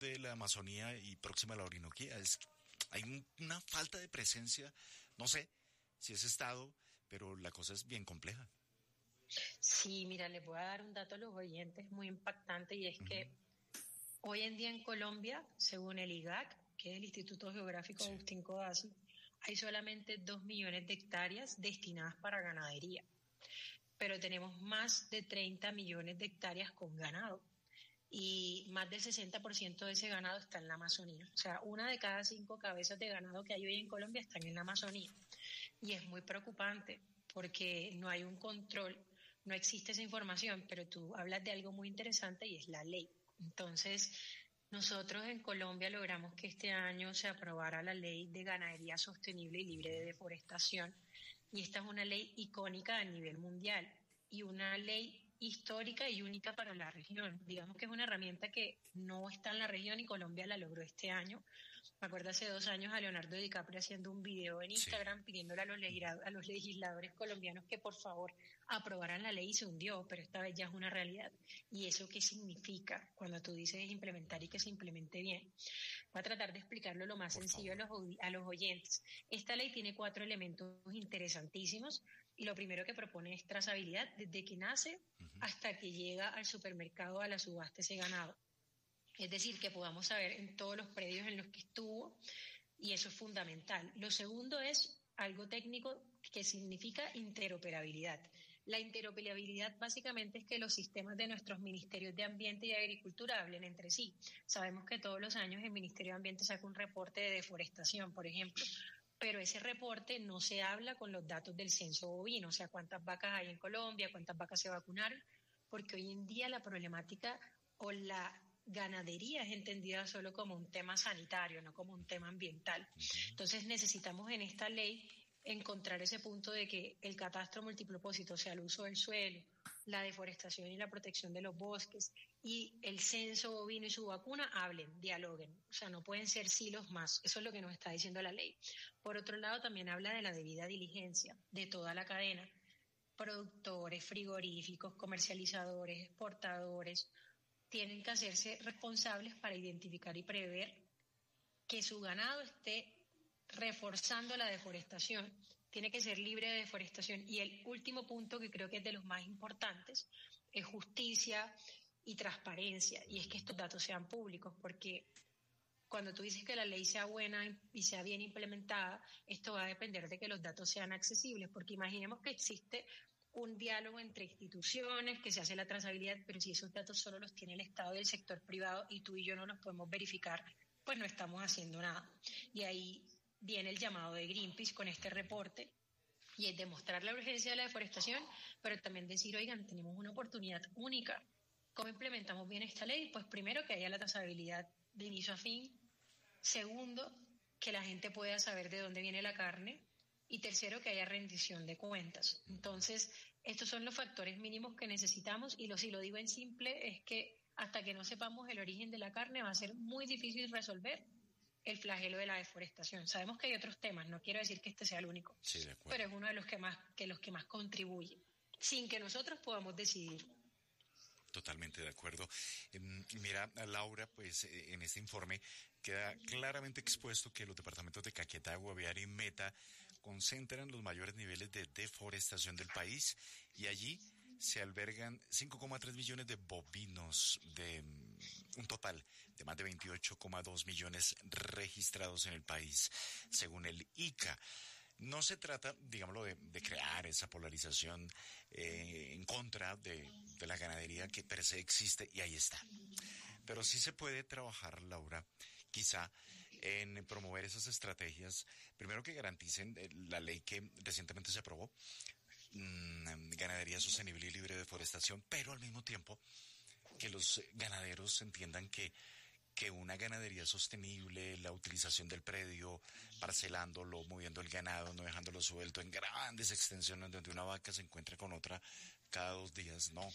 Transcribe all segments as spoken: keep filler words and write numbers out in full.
de la Amazonía y próxima a la Orinoquía. Es, hay un, una falta de presencia, no sé si es Estado, pero la cosa es bien compleja. Sí, mira, les voy a dar un dato a los oyentes muy impactante y es Uh-huh. que hoy en día en Colombia, según el I G A C, que es el Instituto Geográfico Sí. Agustín Codazzi, hay solamente dos millones de hectáreas destinadas para ganadería, pero tenemos más de treinta millones de hectáreas con ganado y más del sesenta por ciento de ese ganado está en la Amazonía. O sea, una de cada cinco cabezas de ganado que hay hoy en Colombia están en la Amazonía. Y es muy preocupante porque no hay un control, no existe esa información, pero tú hablas de algo muy interesante y es la ley. Entonces, nosotros en Colombia logramos que este año se aprobara la ley de ganadería sostenible y libre de deforestación. Y esta es una ley icónica a nivel mundial y una ley histórica y única para la región. Digamos que es una herramienta que no está en la región y Colombia la logró este año. Me acuerdo hace dos años a Leonardo DiCaprio haciendo un video en Instagram sí. pidiéndole a los, legisladores, a los legisladores colombianos que por favor aprobaran la ley y se hundió, pero esta vez ya es una realidad. ¿Y eso qué significa cuando tú dices implementar y que se implemente bien? Voy a tratar de explicarlo lo más por sencillo a los, a los oyentes. Esta ley tiene cuatro elementos interesantísimos y lo primero que propone es trazabilidad desde que nace uh-huh. hasta que llega al supermercado a la subasta ese ganado. Es decir, que podamos saber en todos los predios en los que estuvo y eso es fundamental. Lo segundo es algo técnico que significa interoperabilidad. La interoperabilidad básicamente es que los sistemas de nuestros ministerios de Ambiente y Agricultura hablen entre sí. Sabemos que todos los años el Ministerio de Ambiente saca un reporte de deforestación, por ejemplo, pero ese reporte no se habla con los datos del censo bovino, o sea, cuántas vacas hay en Colombia, cuántas vacas se vacunaron, porque hoy en día la problemática o la ganadería es entendida solo como un tema sanitario, no como un tema ambiental. Entonces necesitamos en esta ley encontrar ese punto de que el catastro multipropósito, o sea, el uso del suelo, la deforestación y la protección de los bosques y el censo bovino y su vacuna hablen, dialoguen. O sea, no pueden ser silos más. Eso es lo que nos está diciendo la ley. Por otro lado, también habla de la debida diligencia de toda la cadena. Productores, frigoríficos, comercializadores, exportadores, tienen que hacerse responsables para identificar y prever que su ganado esté reforzando la deforestación. Tiene que ser libre de deforestación. Y el último punto, que creo que es de los más importantes, es justicia y transparencia. Y es que estos datos sean públicos, porque cuando tú dices que la ley sea buena y sea bien implementada, esto va a depender de que los datos sean accesibles, porque imaginemos que existe un diálogo entre instituciones, que se hace la trazabilidad, pero si esos datos solo los tiene el Estado y el sector privado y tú y yo no los podemos verificar, pues no estamos haciendo nada. Y ahí viene el llamado de Greenpeace con este reporte, y es demostrar la urgencia de la deforestación, pero también decir, oigan, tenemos una oportunidad única. ¿Cómo implementamos bien esta ley? Pues primero, que haya la trazabilidad de inicio a fin. Segundo, que la gente pueda saber de dónde viene la carne. Y tercero, que haya rendición de cuentas. Entonces, estos son los factores mínimos que necesitamos y lo, si lo digo en simple es que hasta que no sepamos el origen de la carne va a ser muy difícil resolver el flagelo de la deforestación. Sabemos que hay otros temas, no quiero decir que este sea el único, sí, de acuerdo, pero es uno de los que más, que los que más contribuye, sin que nosotros podamos decidir. Totalmente de acuerdo. Mira, Laura, pues en este informe queda claramente expuesto que los departamentos de Caquetá, Guaviare y Meta concentran los mayores niveles de deforestación del país y allí se albergan cinco coma tres millones de bovinos, de un total de más de veintiocho coma dos millones registrados en el país, según el I C A. No se trata, digámoslo, de, de crear esa polarización eh, en contra de, de la ganadería que per se existe y ahí está. Pero sí se puede trabajar, Laura, quizá en promover esas estrategias, primero que garanticen eh, la ley que recientemente se aprobó, mmm, ganadería sostenible y libre de deforestación, pero al mismo tiempo que los ganaderos entiendan que que una ganadería sostenible, la utilización del predio, parcelándolo, moviendo el ganado, no dejándolo suelto en grandes extensiones donde una vaca se encuentra con otra cada dos días, no.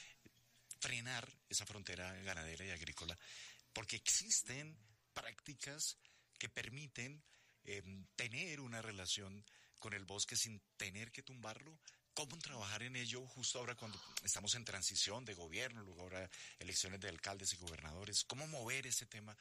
Frenar esa frontera ganadera y agrícola, porque existen prácticas que permiten eh, tener una relación con el bosque sin tener que tumbarlo, ¿Cómo trabajar en ello justo ahora cuando estamos en transición de gobierno, luego ahora elecciones de alcaldes y gobernadores? ¿Cómo mover ese tema